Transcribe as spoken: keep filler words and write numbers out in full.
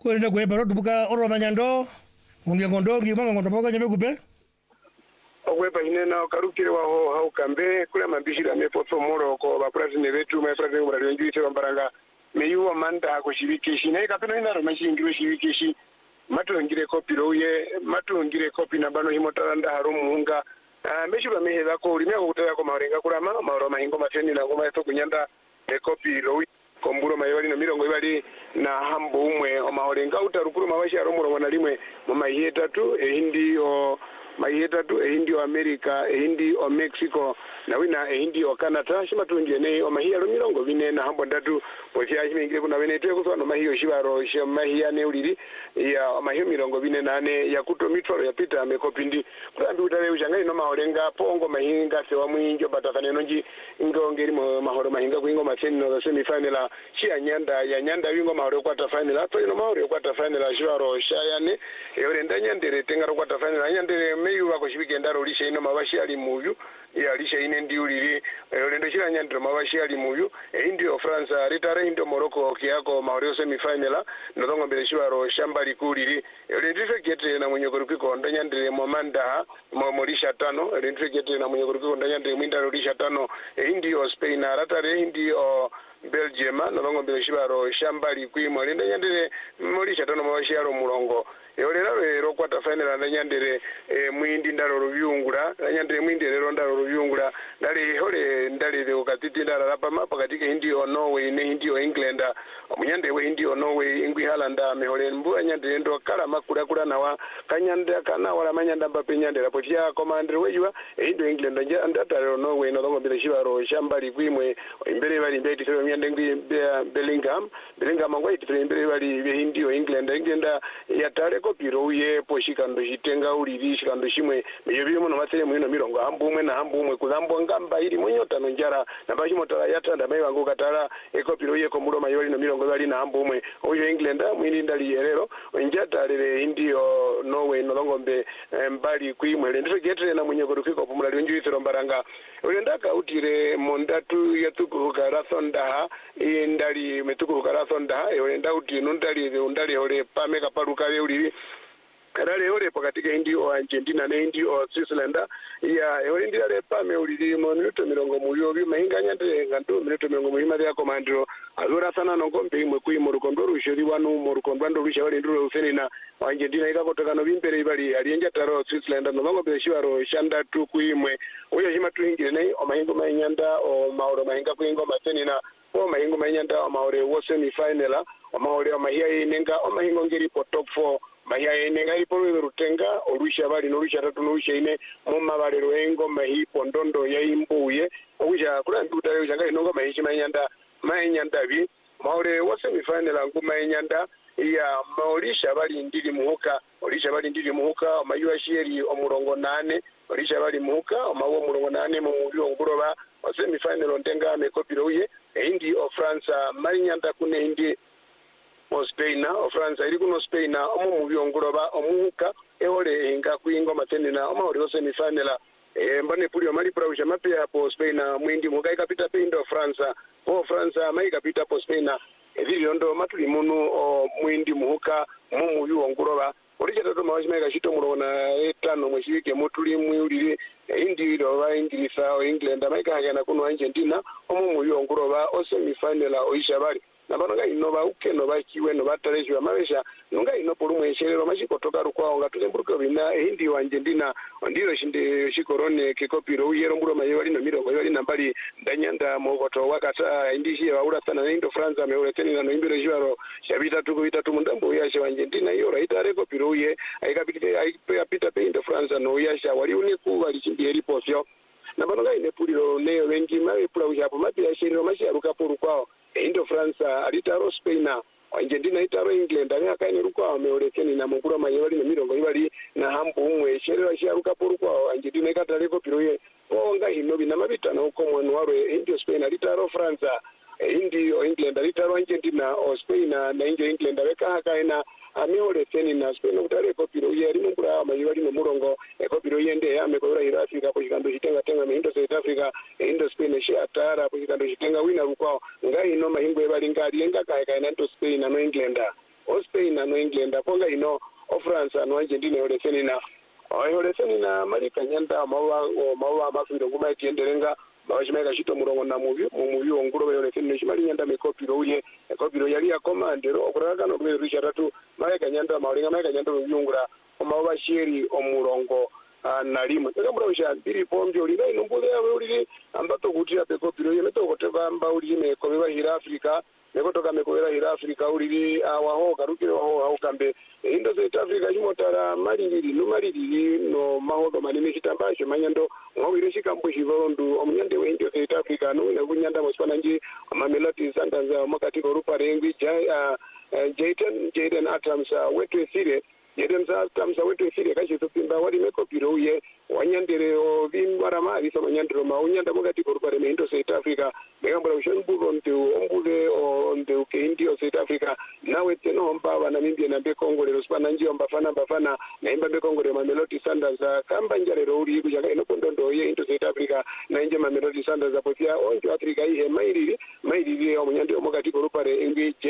kwenda kweparo tubuka oro manyando unge ngondongi manga ngondopoka nyame kupe okwepa inena karukire waho haukambe kula mambishira mepoto moroko baprazine betu maipraze ngurali wenjuite bambaranga meyuwa manda kushirikishi na ikapeno inaro mashingiro shirikishi matungire kopi roye matungire kopi na bano himotaranda harumu hunga uh, meshura meheza ko ulimia kutaya ko marenga kurama maoro mahingo mateni na ngoma yeto kunyanda e kopi roye komburo mayali na mirongo ibali na hambo umwe o marenga utarukuru mawashi aromo wana limwe mama yeta tu e hindi o mayeta tu e hindi o America e hindi o Mexico na wina e hindi o Canada shima tunje ne o mahia ro mirongo vine na hambo ndatu pochi ashime ngire kuna wene twe kusana mahio shibaro she mahia ne uliri ya mahio mirongo vine nane ya kuto mitoro ya pita amekopindi kurambi utale ushanga no mahorenga pongo mahinga se wa mwinjo batakane nonji ngongeri mahoro mahinga kuingo mateni no semi final shi anyanda ya nyanda wingo mahoro kwata final to no mahoro kwata final shibaro shayane e orenda nyandere tengaro kwata final nyandere meyu wako shibike ndaro lishe ino mabashi ali muyu ya lishe ine ndiuliri olendo shira nyandro mabashi ali muyu e indio France ritare indo Morocco kiako maorio semi final nodongo mbele shibaro shamba likuliri olendo fekete na mwenye kurukiko ndanyandre momanda momorisha tano olendo fekete na mwenye kurukiko ndanyandre mwinda rolisha tano e indio Spain ratare indio Belgium nodongo mbele shibaro shamba likwimo olendo nyandre morisha tano mabashi aro mulongo Eolera lero kwata final ndanyandere e, mwindi ndaro rubyungura ndanyandere mwindi lero ndaro rubyungura ndali hole ndali de ukatiti ndara rapama pakati ke hindi o Norway ne hindi o England munyande we hindi o Norway ingwi halanda mehole mbu anyandere ndo kala makura kula nawa kanyanda kana wala manyanda mbape nyandera potia commander wejuwa e hindi England ndata lero Norway no dongo bile shibaro shambali kwimwe imbere bali mbeti so myande ngwi Bellingham Bellingham ngwa iti imbere bali be hindi o England England ya tare kopi roye poshikando jitenga uliri shikando shimwe yebiyo muno matsele mwino mirongo hambumwe na hambumwe kuzambo ngamba ili mwenyota nonjara na bashi motara yatanda mai wangu katara e kopi roye ko mulo mayoli no mirongo bali na hambumwe oyo England mwini ndali yerero njata lele hindi o Norway no longombe mbali kuimwe ndifo getre na mwenye korufiko pomulali wenju itero mbaranga olendaka utire mondatu yatuku karathonda ndali metuku karathonda olenda uti nundali ndali ole pameka paluka uli Rale ore pakati ke hindi o Argentina ne hindi o Switzerland ya ore ndira le pame uli mo minuto mirongo muyo bi mahinga nyande ngandu minuto mirongo muhima ya komandro alura sana no gombe imwe kui mu rukondo rushiri wanu mu rukondo ndo rusha wali nduro usenina Argentina ikakotoka no bimbere ibali alienja taro Switzerland no mango be shiwaro shanda tu kuimwe oyo hima tu ingire nei o mahingo mainyanda o maoro mahinga kuingo matenina o mahingo mainyanda o maore wo semi final o maore o mahia inenga o mahingo ngiri po top four Mahia enenga ipo rutenga orusha bali norusha tatu norusha ine mumma bali roengo mahi pondondo ya imbuye ousha kula nduta yo janga inongo mahishi manyanda manyanda bi maore wose mifane ngu manyanda ya maulisha bali ndili muhuka olisha bali ndili muhuka mayua sheri omurongo nane olisha bali muhuka omawo murongo nane mu mubyo nguroba wose mifane lontenga mekopiro uye indi o France manyanda kune indi o Spain o France iri kuno Spain omu mubyonguroba omuhuka eole inga kuingo matenina omu ori ose mifanela e mbane pulio mali prausha mapya po Spain mwindi mugai kapita peindo France po France mai kapita po Spain evili ndo matuli munu o mwindi muhuka mu mubyonguroba Orija toto mawajima ya shito murona etano mwishike motuli mwulili indi roba Ingilisa o England Amerika hagana kuno Argentina omu mubyonguroba ose mifanela oishabari Nabananga inoba uke noba kiwe noba tarejo mabesha nunga inopolu mwesherero mashikotoka rukwa nga tulemburuko bina hindi wa Argentina ndiro shinde shikorone kekopiro uyero mburo mayebali no mirongo yali nambali ndanyanda mogoto wakata indishi ya ura sana indo France ameoleteni na imbiro jwaro shabita tuko bitatu mundambo ya sha Argentina yora itare kopiro uye aikapita aikapita pe indo France no yasha wali uniku wali chimbi ripofyo nabananga inepuliro neyo wengi mawe pula ujapo mapi ya sherero mashi aruka poru kwao Indo France alitaro Spain Argentina itaro England akakaine rukwa ameolekeni na mukura mayebali na mirongo ibali na hampu umwe sherero sharuka porukwa Argentina ikataleko piroye onga hino bina mabita na uko mwanu warwe Indo Spain alitaro France Indi o England alitaro Argentina o Spain na Indo England weka hakaina ameolekeni na Spain utaleko piroye ari mukura mayebali na murongo ekopiro yende amekora ira Africa pochikando chitenga tenga me Indo South Africa Indo Spain shatara pochikando chitenga wina rukwa ngai no mahingo ebali ngari enga kai kai na Spain na England o Spain ano England aponga ino o France ano Argentina yoleseni na yoleseni na malika nyanda mawa mawa mafiro kuma tiendelenga bawashimeka chito murongo na muvi muvi onguro yoleseni no chimali nyanda mekopiro uye ekopiro yali ya komandero okuraka no kwe richaratu malika nyanda malinga malika nyanda yungura omawa sheri omurongo Uh, nalimo ngambura usha biri pombi ulina inombole yawe ulili ambato kutia pekopiro yemeto koteba amba ulili mekobeba hira Afrika mekotoka mekobera hira Afrika ulili awaho karukire waho au kambe indo South Africa chimotara malili no malili no mahodo manime chitambacho manyando ngawire chikambo chivondo omunyande wende South Africa no ina kunyanda moswana nji Mamelodi Sundowns makati korupa rengi jai uh, uh, Jayden Jayden Adams uh, wetu sire Yeden za tamsa wetu fire kashi tupimba wali mekopiro uye wanyandere o bimwara mari so wanyandero ma unyanda mugati korupare me into South Africa megambura ushon bugo mtu ombuge o nde ke indio South Africa nawe teno mbawa na mimbi na be Kongo le spana njio mbafana mbafana na imba be Kongo le Mamelodi Sundowns kamba njarero uri kujaga ino kondondo ye into South Africa na nje Mamelodi Sundowns apotia onjo Africa ihe mairiri mairiri o munyande mugati korupare engi